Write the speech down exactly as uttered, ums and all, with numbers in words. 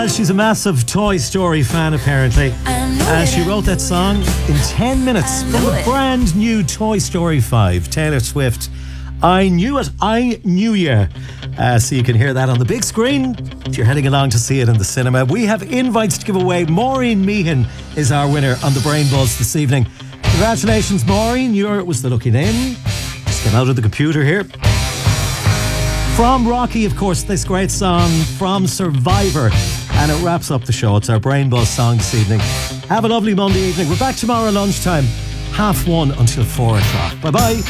Well, she's a massive Toy Story fan, apparently. Uh, she wrote that song in ten minutes from the brand new Toy Story five. Taylor Swift. I knew it. I knew you. Uh, so you can hear that on the big screen if you're heading along to see it in the cinema. We have invites to give away. Maureen Meehan is our winner on the Brain Buzz this evening. Congratulations, Maureen. You was the lucky name. Just get out of the computer here. From Rocky, of course, this great song from Survivor. And it wraps up the show. It's our Brain Buzz song this evening. Have a lovely Monday evening. We're back tomorrow lunchtime, half one until four o'clock. Bye-bye.